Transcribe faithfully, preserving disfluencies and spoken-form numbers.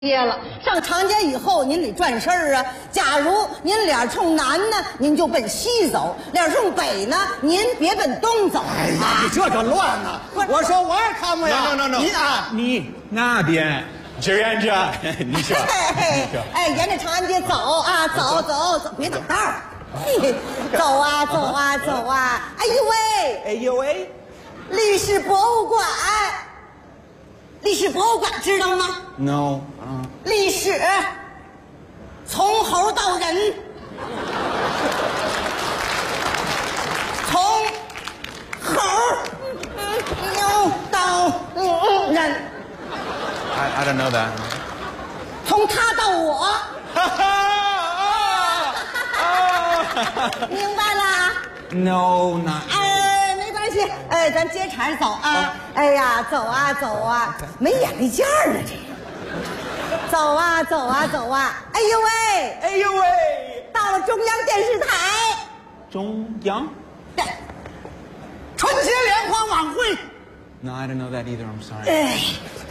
街了，上长街以后，您得转身儿啊。假如您脸冲南呢，您就奔西走；脸冲北呢，您别奔东走。 哎呀，你这个乱呐！我说我也看不了。 no no no， 你啊， 你那边，这沿着，你说， 哎哎，沿着长安街走啊，走走走，别挡道儿。嘿，走啊走啊走啊！哎呦喂， 哎呦喂， 历史博物馆，历史博物馆知道吗 ？No， 啊， 历史从猴到人，从猴牛到人。 I I don't know that。 从他到我， 哈哈啊明白了 ？No， not。 哎，没关系，哎，咱接茬走啊！哎呀，走啊走啊，没眼力见儿呢，这个。走啊走啊走啊！哎呦喂， 哎呦喂， 到了中央电视台。 中央对， 春节联欢晚会。 ？No，I don't know that either. I'm sorry。 哎，